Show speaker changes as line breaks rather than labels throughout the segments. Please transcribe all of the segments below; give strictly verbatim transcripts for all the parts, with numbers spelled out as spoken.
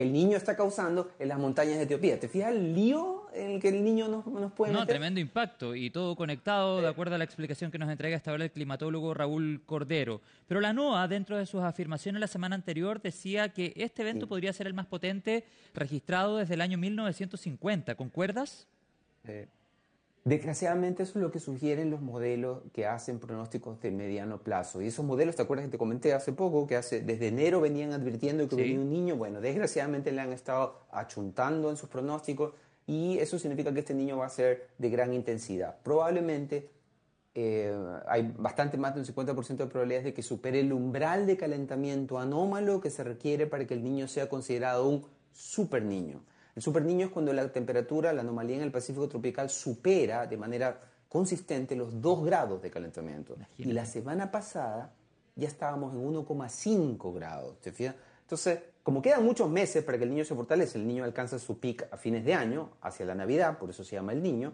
el niño está causando en las montañas de Etiopía. ¿Te fijas el lío en el que el niño nos, nos puede
No,
meter?
tremendo impacto y todo conectado de acuerdo a la explicación que nos entrega hasta ahora el climatólogo Raúl Cordero. Pero la NOAA, dentro de sus afirmaciones la semana anterior, decía que este evento
Sí.
podría ser el más potente registrado desde el año mil novecientos cincuenta. ¿Concuerdas?
Eh, Desgraciadamente eso es lo que sugieren los modelos que hacen pronósticos de mediano plazo. Y esos modelos, ¿te acuerdas que te comenté hace poco? Que hace, desde enero venían advirtiendo que venía
Sí.
un niño. Bueno, desgraciadamente le han estado achuntando en sus pronósticos y eso significa que este niño va a ser de gran intensidad. Probablemente eh, hay bastante más de un cincuenta por ciento de probabilidades de que supere el umbral de calentamiento anómalo que se requiere para que el niño sea considerado un super niño. El super niño es cuando la temperatura, la anomalía en el Pacífico tropical supera de manera consistente los dos grados de calentamiento. Y la
Imagínate.
semana pasada ya estábamos en uno coma cinco grados, ¿te fijas? Entonces, como quedan muchos meses para que el niño se fortalece, el niño alcanza su pic a fines de año, hacia la Navidad, por eso se llama el niño,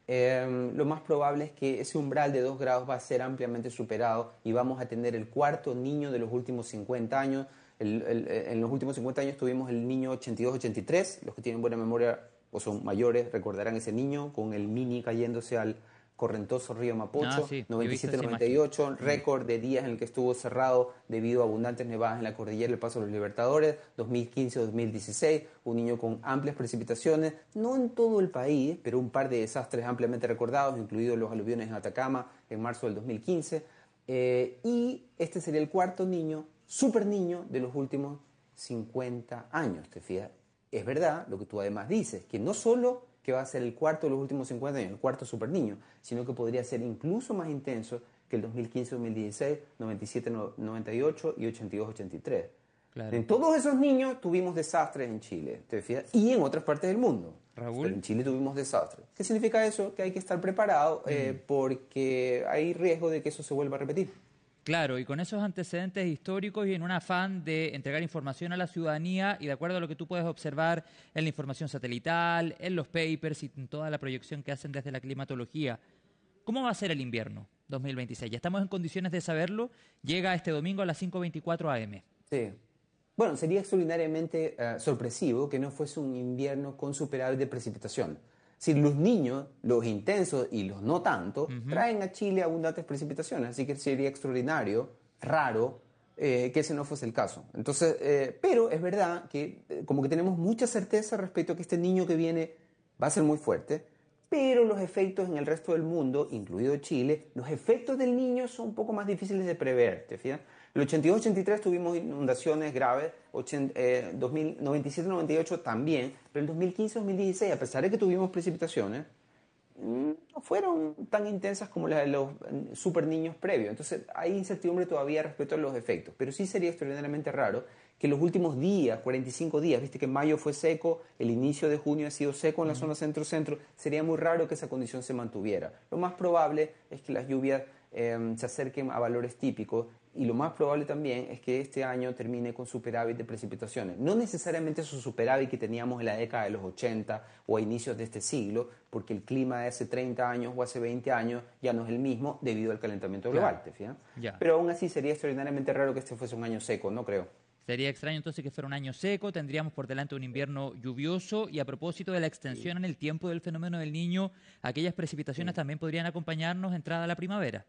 eh, lo más probable es que ese umbral de dos grados va a ser ampliamente superado y vamos a tener el cuarto niño de los últimos cincuenta años. El, el, en los últimos cincuenta años tuvimos el niño ochenta y dos ochenta y tres, los que tienen buena memoria o son mayores recordarán ese niño con el mini cayéndose al correntoso río
Ah,
Mapocho,
sí, yo he visto esa imagen.
noventa y siete noventa y ocho,
Mm.
récord de días en el que estuvo cerrado debido a abundantes nevadas en la cordillera del Paso de los Libertadores, dos mil quince dos mil dieciséis, un niño con amplias precipitaciones, no en todo el país, pero un par de desastres ampliamente recordados, incluidos los aluviones en Atacama en marzo del dos mil quince, eh, y este sería el cuarto niño, super niño, de los últimos cincuenta años, ¿te fijas? Es verdad lo que tú además dices, que no solo que va a ser el cuarto de los últimos cincuenta años, el cuarto super niño, sino que podría ser incluso más intenso que el dos mil quince dos mil dieciséis, noventa y siete noventa y ocho y ochenta y dos ochenta y tres.
Claro.
En todos esos niños tuvimos desastres en Chile, ¿te fijas? Y en otras partes del mundo. Pero
Raúl.
en Chile tuvimos desastres. ¿Qué significa eso? Que hay que estar preparado
Mm.
eh, porque hay riesgo de que eso se vuelva a repetir.
Claro, y con esos antecedentes históricos y en un afán de entregar información a la ciudadanía y de acuerdo a lo que tú puedes observar en la información satelital, en los papers y en toda la proyección que hacen desde la climatología, ¿cómo va a ser el invierno dos mil veintiséis? Ya estamos en condiciones de saberlo. Llega este domingo a las cinco veinticuatro a eme.
Sí. Bueno, sería extraordinariamente eh, sorpresivo que no fuese un invierno con superávit de precipitación. Si los niños, los intensos y los no tanto,
Ujú.
traen a Chile abundantes precipitaciones, así que sería extraordinario, raro, eh, que ese no fuese el caso. Entonces, eh, pero es verdad que eh, como que tenemos mucha certeza respecto a que este niño que viene va a ser muy fuerte, pero los efectos en el resto del mundo, incluido Chile, los efectos del niño son un poco más difíciles de prever, ¿te fijas? El ochenta y dos ochenta y tres tuvimos inundaciones graves, ochenta, eh, dos mil noventa y siete noventa y ocho también, pero el dos mil quince dos mil dieciséis, a pesar de que tuvimos precipitaciones, mm, no fueron tan intensas como las de los mm, super niños previos. Entonces hay incertidumbre todavía respecto a los efectos, pero sí sería extraordinariamente raro que los últimos días, cuarenta y cinco días, viste que mayo fue seco, el inicio de junio ha sido seco en la
Ujú.
zona centro-centro, sería muy raro que esa condición se mantuviera. Lo más probable es que las lluvias eh, se acerquen a valores típicos y lo más probable también es que este año termine con superávit de precipitaciones. No necesariamente esos superávit que teníamos en la década de los ochenta o a inicios de este siglo, porque el clima de hace treinta años o hace veinte años ya no es el mismo debido al calentamiento global,
Claro,
¿te fijas?
ya.
Pero aún así sería extraordinariamente raro que este fuese un año seco, no creo.
Sería extraño entonces que fuera un año seco, tendríamos por delante un invierno lluvioso y a propósito de la
Sí,
extensión en el tiempo del fenómeno del niño, aquellas precipitaciones
sí.
también podrían acompañarnos entrada a la primavera.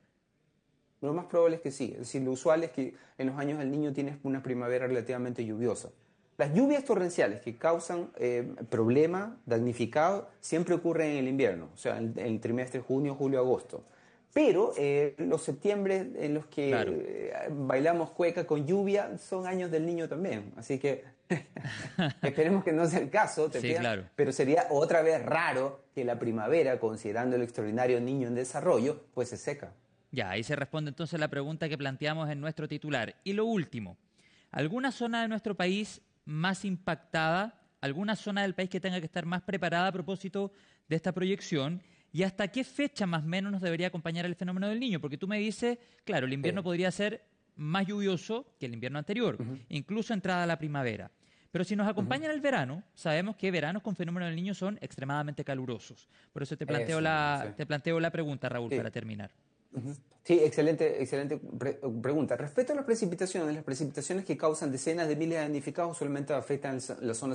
Lo más probable es que sí. Es decir, lo usual es que en los años del niño tienes una primavera relativamente lluviosa. Las lluvias torrenciales que causan eh, problemas, damnificados, siempre ocurren en el invierno, o sea, en, en el trimestre junio, julio, agosto. Pero eh, los septiembre en los
Claro.
que eh, bailamos cueca con lluvia son años del niño también. Así que esperemos que no sea el caso, ¿te
Sí,
fijas?
claro.
Pero sería otra vez raro que la primavera, considerando el extraordinario niño en desarrollo, pues se seca.
Ya, ahí se responde entonces la pregunta que planteamos en nuestro titular. Y lo último, ¿alguna zona de nuestro país más impactada? ¿Alguna zona del país que tenga que estar más preparada a propósito de esta proyección? ¿Y hasta qué fecha más o menos nos debería acompañar el fenómeno del niño? Porque tú me dices, claro, el invierno
Sí.
podría ser más lluvioso que el invierno anterior,
Ujú,
incluso entrada a la primavera. Pero si nos
ujú.
acompaña en el verano, sabemos que veranos con fenómeno del niño son extremadamente calurosos. Por eso te planteo
Eso mismo, sí.
la, te planteo la pregunta, Raúl, para
Sí.
terminar.
Sí, excelente, excelente pre- pregunta. Respecto a las precipitaciones, las precipitaciones que causan decenas de miles de damnificados solamente afectan las zonas